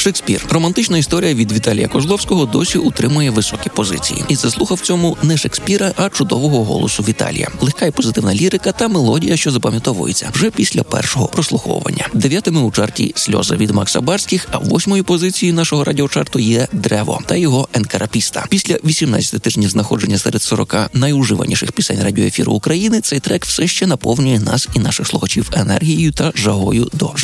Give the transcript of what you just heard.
Шекспір. Романтична історія від Віталія Козловського досі утримує високі позиції. І заслухав в цьому не Шекспіра, а чудового голосу Віталія. Легка і позитивна лірика та мелодія, що запам'ятовується вже після першого прослуховування. 9-ми у чарті «Сльози» від Макса Барських, а 8-ю позиції нашого радіочарту є «Древо» та його «Енкарапіста». Після 18 тижнів знаходження серед 40 найуживаніших пісень радіоефіру України цей трек все ще наповнює нас і наших слухачів енергією та жагою до